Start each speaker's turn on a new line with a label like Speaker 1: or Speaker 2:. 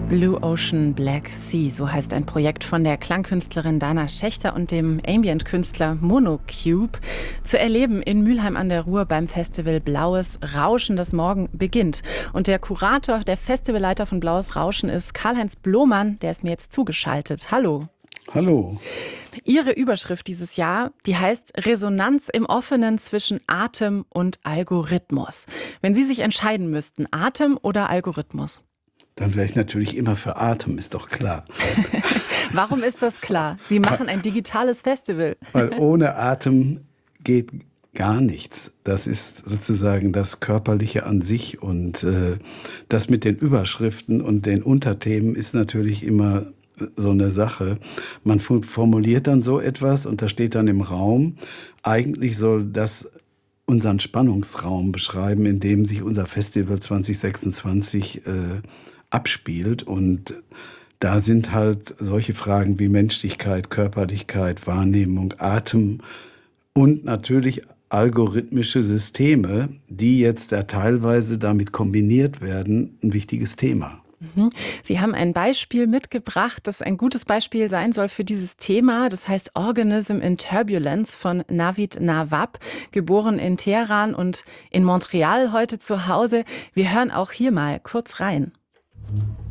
Speaker 1: Blue Ocean Black Sea, so heißt ein Projekt von der Klangkünstlerin Dana Schächter und dem Ambient-Künstler Monocube. Zu erleben in Mülheim an der Ruhr beim Festival Blaues Rauschen, das morgen beginnt. Und der Kurator, der Festivalleiter von Blaues Rauschen ist Karl-Heinz Blomann, der ist mir jetzt zugeschaltet. Hallo.
Speaker 2: Hallo.
Speaker 1: Ihre Überschrift dieses Jahr, die heißt Resonanz im Offenen zwischen Atem und Algorithmus. Wenn Sie sich entscheiden müssten, Atem oder Algorithmus?
Speaker 2: Dann wäre ich natürlich immer für Atem, ist doch klar.
Speaker 1: Warum ist das klar? Sie machen ein digitales Festival.
Speaker 2: Weil ohne Atem geht gar nichts. Das ist sozusagen das Körperliche an sich. Und das mit den Überschriften und den Unterthemen ist natürlich immer so eine Sache. Man formuliert dann so etwas und das steht dann im Raum. Eigentlich soll das unseren Spannungsraum beschreiben, in dem sich unser Festival 2026 abspielt. Und da sind halt solche Fragen wie Menschlichkeit, Körperlichkeit, Wahrnehmung, Atem und natürlich algorithmische Systeme, die jetzt da teilweise damit kombiniert werden, ein wichtiges Thema.
Speaker 1: Sie haben ein Beispiel mitgebracht, das ein gutes Beispiel sein soll für dieses Thema. Das heißt Organism in Turbulence von Navid Nawab, geboren in Teheran und in Montreal heute zu Hause. Wir hören auch hier mal kurz rein.